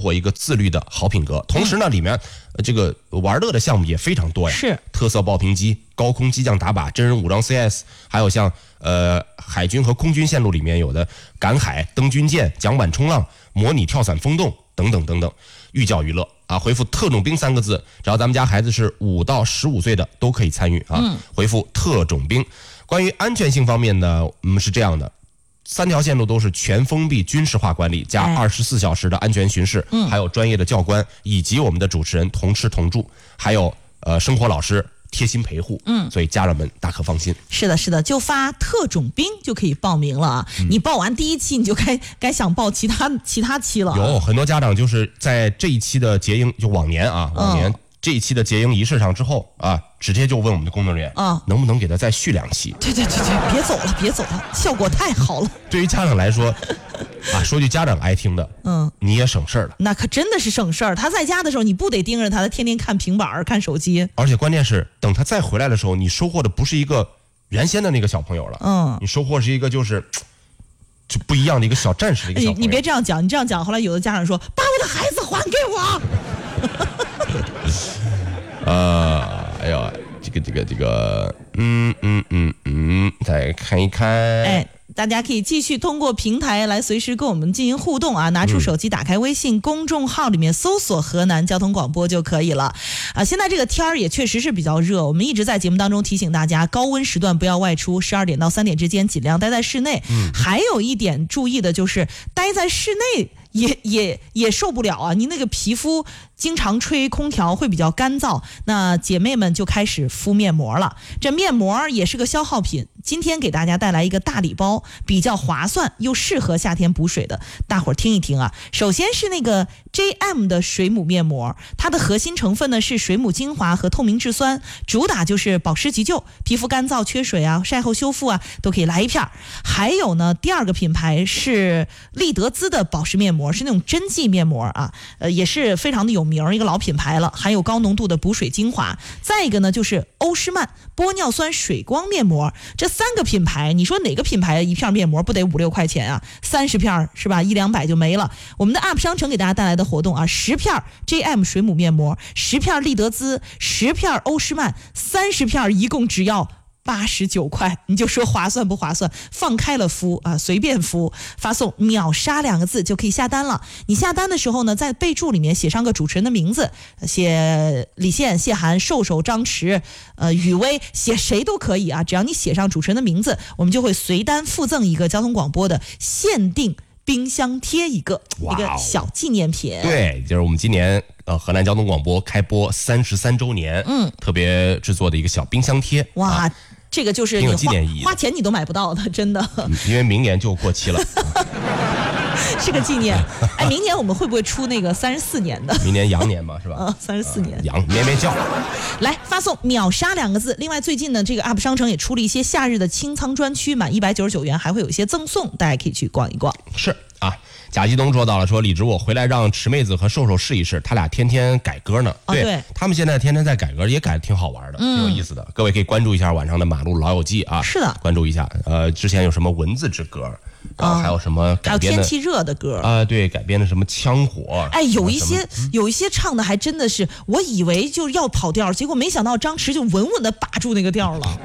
活一个自律的好品格。同时呢，里面这个玩乐的项目也非常多呀， 是特色爆屏机、高空机降打靶、真人武装 CS， 还有像海军和空军线路里面有的赶海、登军舰、桨板冲浪、模拟跳伞风洞等等等等，寓教于乐啊！回复特种兵3个字，只要咱们家孩子是5到15岁的都可以参与啊。回复特种兵。关于安全性方面呢，是这样的，3条线路都是全封闭军事化管理，加24小时的安全巡视，还有专业的教官以及我们的主持人同吃同住，还有生活老师贴心陪护，所以家长们大可放心。 是的，是的，就发特种兵就可以报名了啊！你报完第1期，你就该想报其他期了。 有很多家长就是在这一期的结营，就往年这一期的结营仪式上之后啊，直接就问我们的工作人员能不能给他再续2期？ 对，别走了，效果太好了。 对于家长来说啊，说句家长爱听的，你也省事儿了。 那可真的是省事儿。他在家的时候，你不得盯着他天天看平板看手机。 而且关键是，等他再回来的时候，你收获的不是一个原先的那个小朋友了，你收获是一个就不一样的一个小战士的一个小朋友。 你别这样讲，你这样讲，后来有的家长说：“把我的孩子还给我。” 哎呀，这个，再看一看， 大家可以继续通过平台来随时跟我们进行互动啊！拿出手机，打开微信公众号里面搜索河南交通广播就可以了啊！现在这个天儿也确实是比较热，我们一直在节目当中提醒大家，高温时段不要外出，12点到3点之间尽量待在室内。还有一点注意的就是待在室内也受不了啊！你那个皮肤经常吹空调会比较干燥，那姐妹们就开始敷面膜了。这面膜也是个消耗品，今天给大家带来一个大礼包，比较划算又适合夏天补水的，大伙儿听一听啊。首先是那个 JM 的水母面膜，它的核心成分呢是水母精华和透明质酸，主打就是保湿急救，皮肤干燥缺水啊、晒后修复啊都可以来一片。还有呢，第2个品牌是丽德姿的保湿面膜，是那种针剂面膜啊，也是非常的有名，一个老品牌了，含有高浓度的补水精华。再一个呢，就是欧诗漫玻尿酸水光面膜。这3个品牌，你说哪个品牌一片面膜不得5-6块钱啊？30片是吧？100-200就没了。我们的 UP 商城给大家带来的活动啊，10片 JM 水母面膜，10片丽德姿，10片欧诗漫，30片一共只要89块，你就说划算不划算？放开了敷啊，随便敷，发送秒杀2个字就可以下单了。你下单的时候呢，在备注里面写上个主持人的名字，写李现、谢涵、瘦瘦、张弛、雨薇，写谁都可以啊，只要你写上主持人的名字，我们就会随单附赠一个交通广播的限定冰箱贴一个小纪念品。 对，就是我们今年河南交通广播开播33周年，特别制作的一个小冰箱贴。 哇，这个就是挺有纪念意义的， 花钱你都买不到的，真的。 因为明年就过期了。 是个纪念。明年我们会不会出那个34年的？ 明年羊年嘛，是吧 ？34年。 羊咩咩叫。 来发送秒杀2个字。另外最近呢，这个 UP 商城也出了一些夏日的清仓专区，满199元还会有一些赠送，大家可以去逛一逛。 是啊。贾继东说到了，说李直我回来让池妹子和瘦瘦试一试，他俩天天改歌呢。 对， 他们现在天天在改歌，也改得挺好玩的，挺有意思的。各位可以关注一下晚上的马路老友记啊。 是的， 关注一下。之前有什么文字之歌，然后还有什么改编的， 还有天气热的歌啊，对，改编的什么枪火。 有一些唱的还真的是，我以为就要跑调，结果没想到张弛就稳稳的把住那个调了。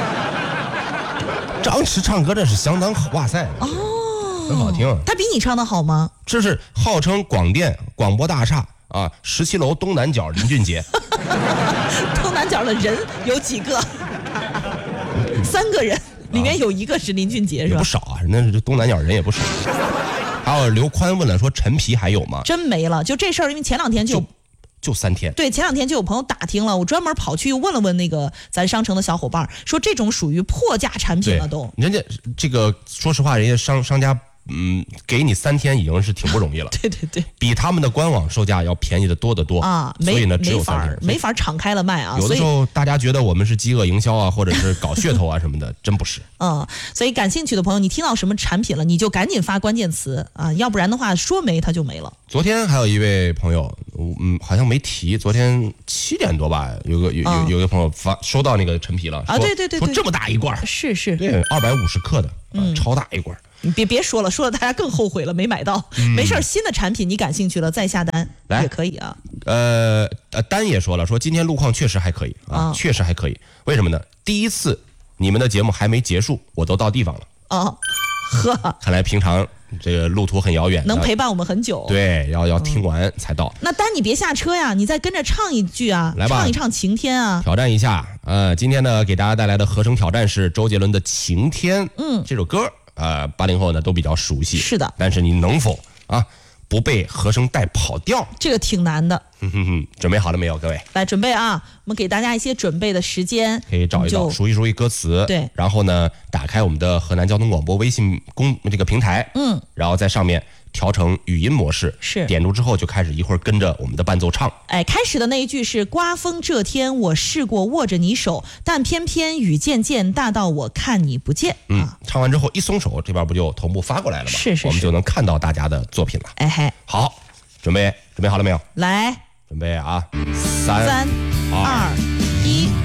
张弛唱歌真是相当哇塞很好听。 他比你唱的好吗？ 这是号称广电广播大厦啊17楼东南角林俊杰。 东南角的人有几个？3个人，里面有1个是林俊杰，是吧？ 不少啊，那是东南角人也不少。还有刘宽问了，说陈皮还有吗？ 真没了，就这事儿，因为前2天就3天。 对，前2天就有朋友打听了，我专门跑去问了问那个咱商城的小伙伴，说这种属于破价产品了都。 人家这个说实话，人家商家给你3天已经是挺不容易了。 对， 比他们的官网售价要便宜的多得多啊。 所以呢，只有3天， 没法敞开了卖啊。 有的时候大家觉得我们是饥饿营销啊，或者是搞噱头啊什么的，真不是。 所以感兴趣的朋友，你听到什么产品了，你就赶紧发关键词啊，要不然的话说没它就没了。 昨天还有一位朋友，好像没提，昨天7点多吧，有个朋友收到那个陈皮了啊， 对， 说这么大一罐， 是， 对，250克的，超大一罐。 你别说了，说了大家更后悔了，没买到。没事儿，新的产品你感兴趣了再下单也可以啊。 丹也说了，说今天路况确实还可以啊，确实还可以。为什么呢？第一次你们的节目还没结束，我都到地方了。 哦，呵， 看来平常这个路途很遥远， 能陪伴我们很久。 对，要听完才到。 那丹你别下车呀，你再跟着唱一句啊， 来吧， 唱一唱《晴天》啊， 挑战一下。今天呢给大家带来的合声挑战是周杰伦的《晴天》。这首歌80后呢都比较熟悉。 是的， 但是你能否不被和声带跑调？ 这个挺难的。 准备好了没有，各位？ 来准备啊！我们给大家一些准备的时间， 可以找一找，熟悉歌词。 对， 然后呢，打开我们的河南交通广播微信这个平台，然后在上面调成语音模式， 是点住之后就开始一会儿跟着我们的伴奏唱。 哎，开始的那一句是刮风这天，我试过握着你手，但偏偏雨渐渐大到我看你不见。 唱完之后一松手，这边不就同步发过来了吗？ 是， 我们就能看到大家的作品了。 哎嘿， 好，准备好了没有？ 来， 准备啊，3、 2、1。